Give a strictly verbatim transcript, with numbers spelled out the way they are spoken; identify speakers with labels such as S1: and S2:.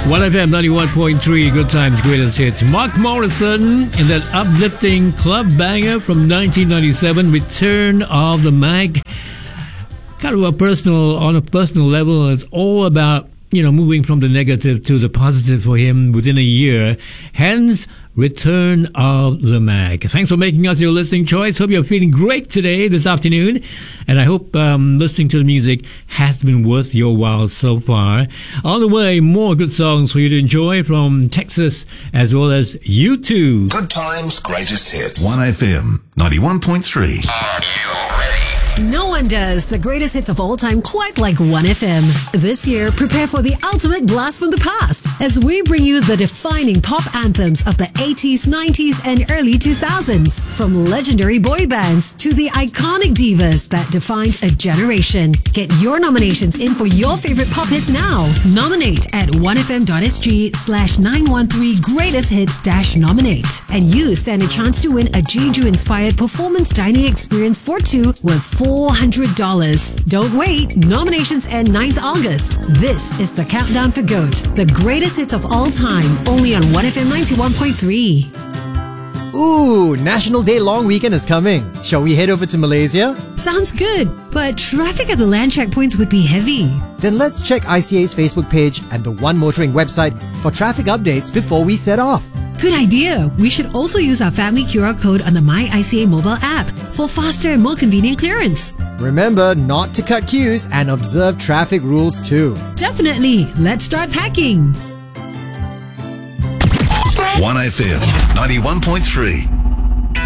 S1: one F M ninety-one point three, Good Times, Greatest Hits. Mark Morrison in that uplifting club banger from nineteen ninety-seven, Return of the Mac. Kind of a personal, on a personal level, it's all about, you know, moving from the negative to the positive for him within a year. Hence, Return of the Mac. Thanks for making us your listening choice. Hope you're feeling great today, this afternoon. And I hope um, listening to the music has been worth your while so far. On the way, more good songs for you to enjoy from Texas as well as you too.
S2: Good Times, Greatest Hits. one F M ninety-one point three.
S3: Are you ready?
S4: No one does the greatest hits of all time quite like one F M. This year, prepare for the ultimate blast from the past as we bring you the defining pop anthems of the eighties, nineties, and early two thousands. From legendary boy bands to the iconic divas that defined a generation. Get your nominations in for your favorite pop hits now. Nominate at one f m dot s g slash nine one three greatest hits dash nominate. And you stand a chance to win a Jeju-inspired performance dining experience for two with four hundred dollars. Don't wait. Nominations end ninth August. This is the countdown for GOAT, the greatest hits of all time, only on one F M ninety-one point three.
S5: Ooh, National Day long weekend is coming. Shall we head over to Malaysia?
S4: Sounds good, but traffic at the land checkpoints would be heavy.
S5: Then let's check I C A's Facebook page and the One Motoring website for traffic updates before we set off.
S4: Good idea. We should also use our family Q R code on the My I C A mobile app for faster and more convenient clearance.
S5: Remember not to cut queues and observe traffic rules too.
S4: Definitely. Let's start packing.
S2: one F M ninety-one point three.